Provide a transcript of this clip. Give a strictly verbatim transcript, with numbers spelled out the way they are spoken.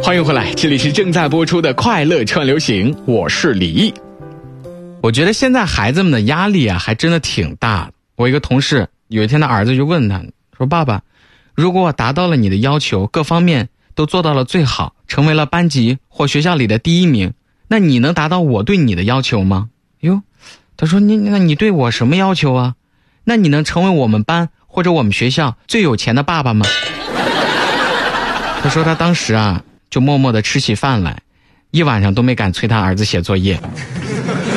欢迎回来，这里是正在播出的快乐串流行，我是李毅。我觉得现在孩子们的压力啊还真的挺大的。我一个同事有一天他儿子就问他说，爸爸，如果我达到了你的要求，各方面都做到了最好，成为了班级或学校里的第一名，那你能达到我对你的要求吗？哟，他说你那你对我什么要求啊？那你能成为我们班或者我们学校最有钱的爸爸吗？他说他当时啊就默默地吃起饭来，一晚上都没敢催他儿子写作业。